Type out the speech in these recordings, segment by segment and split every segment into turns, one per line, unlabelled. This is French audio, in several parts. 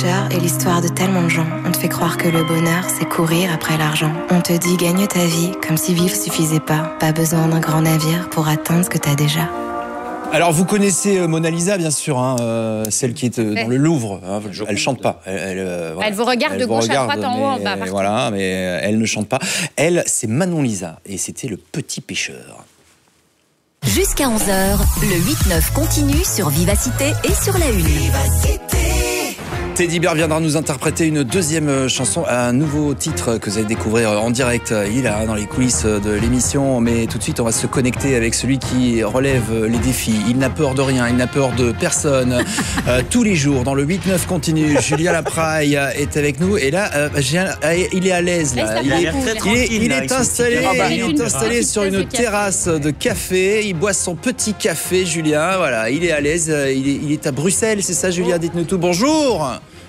est l'histoire de tellement de gens. On te fait croire que le bonheur, c'est courir après l'argent. On te dit gagne ta vie, comme si vivre suffisait pas. Pas besoin d'un grand navire pour atteindre ce que t'as déjà.
Alors vous connaissez Mona Lisa bien sûr, hein, celle qui est dans le Louvre. Hein, elle chante pas.
Voilà. Elle vous regarde de gauche à droite, en haut, en bas.
Voilà, mais elle ne chante pas. Elle, c'est Manon Lisa et c'était Le Petit Pêcheur.
Jusqu'à 11h, le 8-9 continue sur Vivacité et sur la Une.
Teddy Bear viendra nous interpréter une deuxième chanson, un nouveau titre que vous allez découvrir en direct. Il est là dans les coulisses de l'émission, mais tout de suite on va se connecter avec celui qui relève les défis. Il n'a peur de rien, il n'a peur de personne. Tous les jours dans le 8-9 continue, Julien Lapraille est avec nous et là il est à l'aise là. Il est installé sur une terrasse de café. Il boit son petit café, Julien. Voilà, il est à l'aise. Il est à Bruxelles, c'est ça, Julien? Dites-nous tout. Bonjour.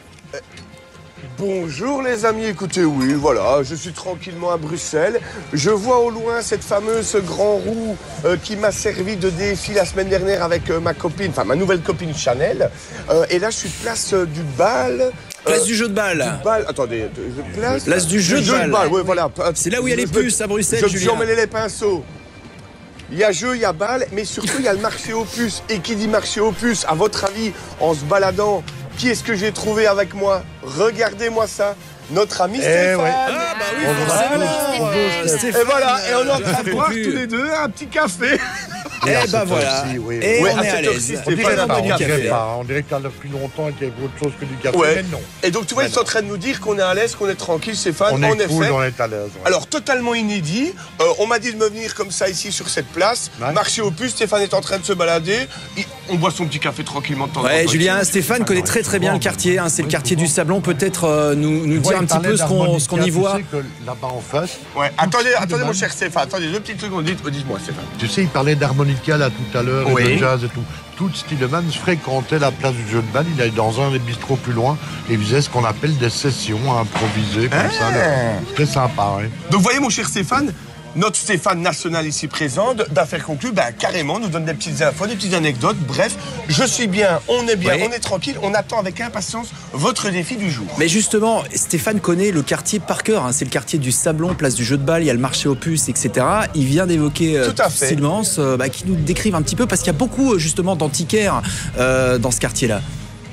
Bonjour les amis, écoutez, oui, voilà, je suis tranquillement à Bruxelles. Je vois au loin cette fameuse grand roue qui m'a servi de défi la semaine dernière avec ma copine, enfin ma nouvelle copine Chanel. Et là, je suis place du bal.
Place du jeu de balle.
Attendez,
place du jeu de balle.
Oui, voilà.
C'est là où il y a les puces à Bruxelles,
Julien. Je me suis emmêlé les pinceaux. Il y a jeu, il y a balle, mais surtout il y a le marché aux puces. Et qui dit marché aux puces, à votre avis, en se baladant, qui est-ce que j'ai trouvé avec moi? Regardez-moi ça. Notre ami Stéphane.
Ouais. Ah bah oui,
Stéphane. Et voilà, et on est en train de boire tous les deux un petit café.
Et bah voilà. Et on est à l'aise.
On
dirait qu'il y a depuis longtemps qu'il y avait autre chose que du café, mais non.
Et donc tu vois, ils sont en train de nous dire qu'on est à l'aise, qu'on est tranquille, Stéphane.
On est cool, on est à l'aise.
Alors totalement inédit. On m'a dit de me venir comme ça ici sur cette place. Marché aux puces, Stéphane est en train de se balader. On boit son petit café tranquillement de temps en temps.
Ouais, Julien, Stéphane connaît très bien le quartier. C'est le quartier du Sablon. Peut-être nous dire un petit peu ce qu'on y voit.
Tu sais que là-bas en face.
Ouais. Attendez, mon cher Stéphane. Attendez 2 petites secondes. Dites-moi, Stéphane.
Tu sais, il parlait d'harmonica là tout à l'heure, et de jazz et tout. Tout Stilleman fréquentait la place du jeu de balle. Il allait dans un des bistrots plus loin et il faisait ce qu'on appelle des sessions improvisées comme ça. Très sympa, oui.
Donc, vous voyez, mon cher Stéphane, notre Stéphane national ici présent, d'affaires conclues, carrément, nous donne des petites infos, des petites anecdotes. Bref, je suis bien, on est bien, on est tranquille. On attend avec impatience votre défi du jour.
Mais justement, Stéphane connaît le quartier par cœur. C'est le quartier du Sablon, place du jeu de balle, il y a le marché aux puces, etc. Il vient d'évoquer Silmance, qui nous décrive un petit peu, parce qu'il y a beaucoup justement d'antiquaires dans ce quartier-là.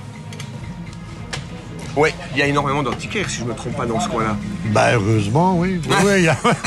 Oui, il y a énormément d'antiquaires, si je ne me trompe pas, dans ce coin-là.
Heureusement, oui.
Oui,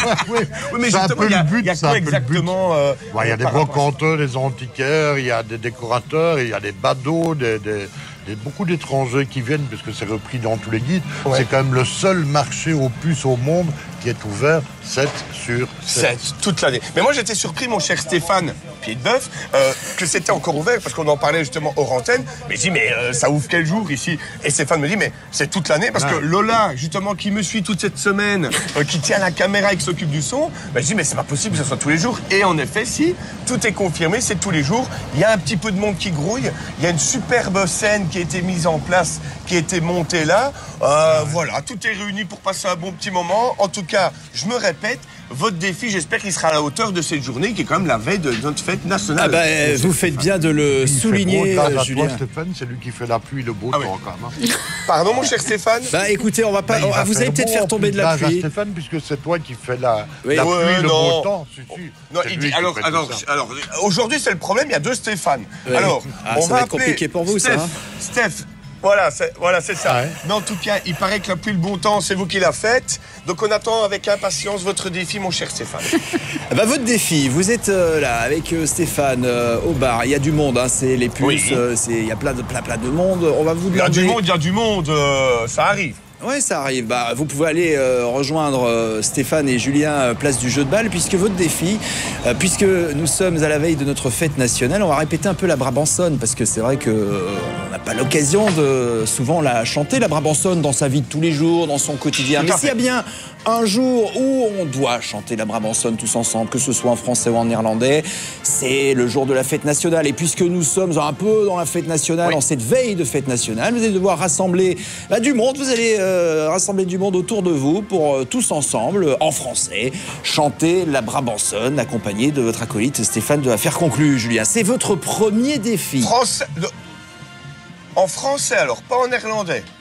mais c'est un peu le but. Il y a quoi exactement
il y a des brocanteurs, des antiquaires, il y a des décorateurs, il y a des badauds, beaucoup d'étrangers qui viennent, puisque c'est repris dans tous les guides. Ouais. C'est quand même le seul marché aux puces au monde qui est ouvert 7 sur 7.
Toute l'année. Mais moi, j'étais surpris, mon cher Stéphane Pied-de-Bœuf, que c'était encore ouvert, parce qu'on en parlait justement hors antenne. Mais je dis, ça ouvre quel jour ici? Et Stéphane me dit, mais c'est toute l'année, parce que Lola, justement, qui me suit toute cette semaine, qui tient la caméra et qui s'occupe du son, je dis, mais c'est pas possible que ce soit tous les jours. Et en effet, si, tout est confirmé, c'est tous les jours. Il y a un petit peu de monde qui grouille. Il y a une superbe scène qui a été mise en place, qui a été montée là. Voilà, tout est réuni pour passer un bon petit moment. En tout cas, je me répète, votre défi, j'espère qu'il sera à la hauteur de cette journée, qui est quand même la veille de notre fête nationale.
Vous faites bien de le souligner, Julien.
Stéphane, c'est lui qui fait la pluie et le beau temps quand même.
Pardon, mon cher Stéphane.
Écoutez, on va pas. Vous allez peut-être faire tomber de la pluie.
Stéphane, puisque c'est toi qui fais la pluie, le beau temps.
Non, il dit, alors, aujourd'hui, c'est le problème, il y a 2 Stéphane.
Oui.
Alors, on va
être compliqué pour vous,
Steph. Voilà, c'est ça. Ouais. Mais en tout cas, il paraît que la pluie, le bon temps, c'est vous qui la faites. Donc on attend avec impatience votre défi, mon cher Stéphane.
Votre défi, vous êtes là avec Stéphane au bar. Il y a du monde, c'est les puces, il y a plein de monde. On va vous demander...
Il y a du monde, ça arrive.
Oui, ça arrive. Vous pouvez aller rejoindre Stéphane et Julien, place du jeu de balle, puisque votre défi, puisque nous sommes à la veille de notre fête nationale, on va répéter un peu la Brabançonne, parce que c'est vrai qu'on n'a pas l'occasion de souvent la chanter, la Brabançonne, dans sa vie de tous les jours, dans son quotidien. Mais s'il y a bien un jour où on doit chanter la Brabançonne tous ensemble, que ce soit en français ou en néerlandais, c'est le jour de la fête nationale. Et puisque nous sommes un peu dans la fête nationale, en cette veille de fête nationale, vous allez devoir rassembler du monde, vous allez rassembler du monde autour de vous pour tous ensemble, en français, chanter la Brabançonne, accompagné de votre acolyte Stéphane de Affaires conclues, Julien. C'est votre premier défi.
En français alors, pas en néerlandais.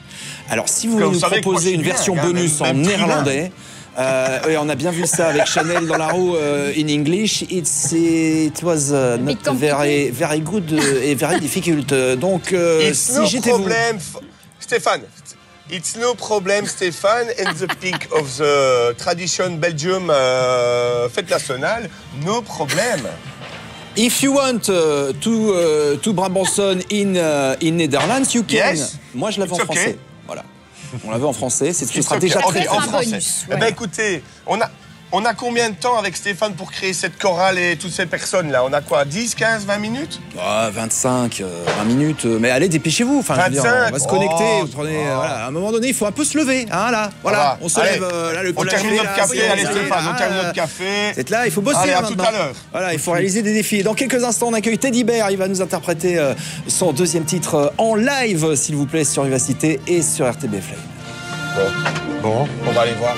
Alors, si vous nous proposez une version bonus en néerlandais, et on a bien vu ça avec Chanel dans la roue in English. It was not very good et very difficult. Donc, si j'étais vous...
Stéphane, it's no problem, Stéphane, in the peak of the tradition Belgium fête nationale, no problem.
If you want to Brabanson in Netherlands, you can.
Yes.
Moi, je l'avais en français. Voilà. On l'avait en français. Ce sera
okay.
déjà très
en français.
Bonus, ouais.
Eh ben, écoutez, on a combien de temps avec Stéphane pour créer cette chorale et toutes ces personnes-là? On a quoi, 10, 15, 20 minutes?
25, 20 minutes. Mais allez, dépêchez-vous. Enfin,
25,
je veux dire, on va se connecter. Vous prenez, voilà, à un moment donné, il faut un peu se lever. Hein, là, voilà. On se lève. Là,
on termine notre café. Allez, Stéphane, on termine notre café.
Vous êtes là, il faut bosser.
Allez, à
maintenant.
tout à l'heure.
Voilà, il faut réaliser des défis. Et dans quelques instants, on accueille Teddy Bear. Il va nous interpréter son deuxième titre en live, s'il vous plaît, sur Vivacité et sur RTBF Live.
Bon, on va aller voir.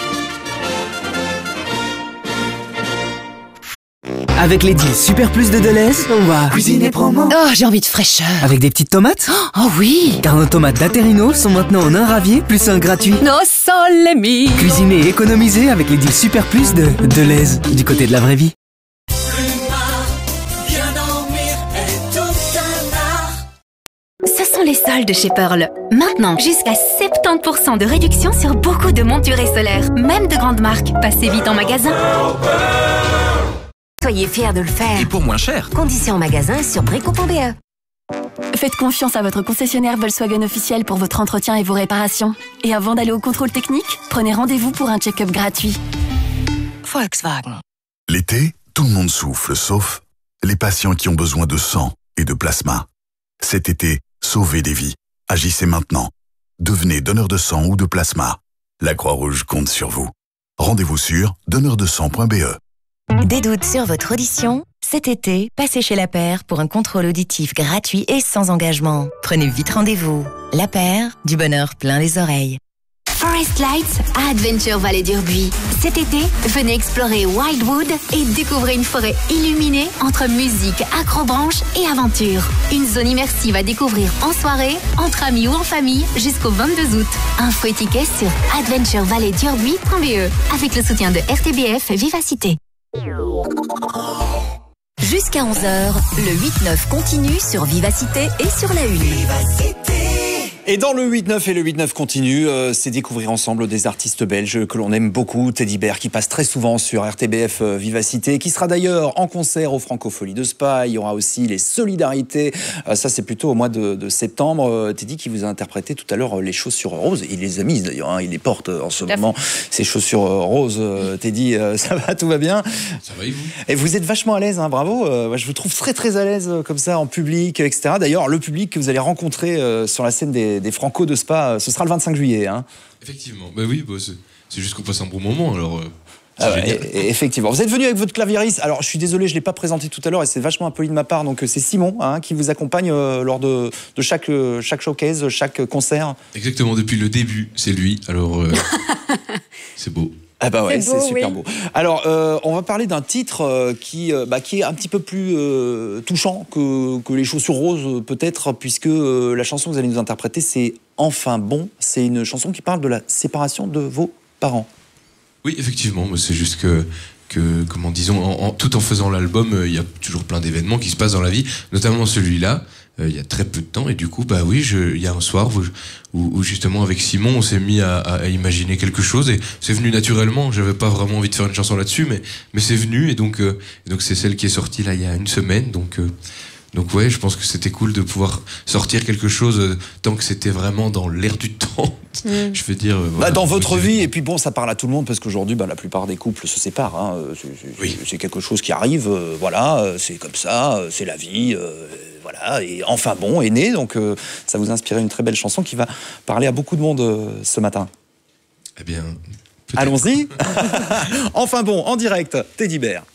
Avec les deals Super Plus de Deleuze, on va cuisiner promo.
Oh, j'ai envie de fraîcheur.
Avec des petites tomates.
Oh oui.
Car nos tomates d'Aterino sont maintenant en un ravier plus un gratuit.
No sole mio.
Cuisiner et économiser avec les deals Super Plus de Deleuze, du côté de la vraie vie.
Ce sont les soldes chez Pearl. Maintenant, jusqu'à 70% de réduction sur beaucoup de montures et solaires, même de grandes marques. Passez vite en magasin.
Soyez fiers de le faire.
Et pour moins cher.
Conditions en magasin sur brico.be.
Faites confiance à votre concessionnaire Volkswagen officiel pour votre entretien et vos réparations. Et avant d'aller au contrôle technique, prenez rendez-vous pour un check-up gratuit.
Volkswagen.
L'été, tout le monde souffle, sauf les patients qui ont besoin de sang et de plasma. Cet été, sauvez des vies. Agissez maintenant. Devenez donneur de sang ou de plasma. La Croix-Rouge compte sur vous. Rendez-vous sur donneurdesang.be.
Des doutes sur votre audition? Cet été, passez chez La Paire pour un contrôle auditif gratuit et sans engagement. Prenez vite rendez-vous. La Paire, du bonheur plein les oreilles.
Forest Lights à Adventure Vallée d'Urbuy. Cet été, venez explorer Wildwood et découvrez une forêt illuminée entre musique, acrobranche et aventure. Une zone immersive à découvrir en soirée, entre amis ou en famille jusqu'au 22 août. Info et tickets sur adventurevalleydurbui.be avec le soutien de RTBF Vivacité. Jusqu'à 11h, le 8-9 continue sur Vivacité et sur la Une.
Et dans le 8-9 et le 8-9 continue, c'est découvrir ensemble des artistes belges que l'on aime beaucoup. Teddy Bear qui passe très souvent sur RTBF Vivacité, qui sera d'ailleurs en concert aux Francopholies de Spa. Il y aura aussi les Solidarités. Ça, c'est plutôt au mois de septembre. Teddy qui vous a interprété tout à l'heure les chaussures roses. Il les a mises d'ailleurs, hein, il les porte en ce moment. Ces chaussures roses, Teddy, ça va, tout va bien?
Ça va et vous?
Et vous êtes vachement à l'aise, hein, bravo. Je vous trouve très très à l'aise comme ça en public, etc. D'ailleurs, le public que vous allez rencontrer sur la scène des Franco de Spa, ce sera le 25 juillet. Hein.
Effectivement, bah oui, bah c'est juste qu'on passe un bon moment, alors...
effectivement. Vous êtes venu avec votre claviériste. Alors, je suis désolé, je ne l'ai pas présenté tout à l'heure et c'est vachement impoli de ma part. Donc, c'est Simon qui vous accompagne lors de chaque showcase, chaque concert.
Exactement, depuis le début, c'est lui. Alors, c'est beau.
Ah bah ouais, c'est super beau. Alors, on va parler d'un titre qui est un petit peu plus touchant que les chaussures roses, peut-être, puisque la chanson que vous allez nous interpréter, c'est Enfin bon. C'est une chanson qui parle de la séparation de vos parents.
Oui, effectivement. C'est juste que comment disons, tout en faisant l'album, il y a toujours plein d'événements qui se passent dans la vie, notamment celui-là. Il y a très peu de temps, et du coup, bah oui, il y a un soir où justement avec Simon, on s'est mis à imaginer quelque chose, et c'est venu naturellement. J'avais pas vraiment envie de faire une chanson là-dessus, mais c'est venu, et donc c'est celle qui est sortie là il y a une semaine, donc ouais, je pense que c'était cool de pouvoir sortir quelque chose tant que c'était vraiment dans l'air du temps. Je veux dire...
Voilà, dans votre vie, et puis bon, ça parle à tout le monde, parce qu'aujourd'hui, la plupart des couples se séparent. Hein, c'est quelque chose qui arrive, voilà, c'est comme ça, c'est la vie... Voilà, et Enfin bon est né, donc ça vous a inspiré une très belle chanson qui va parler à beaucoup de monde ce matin.
Eh bien,
allons-y. Enfin bon, en direct, Teddy Bear.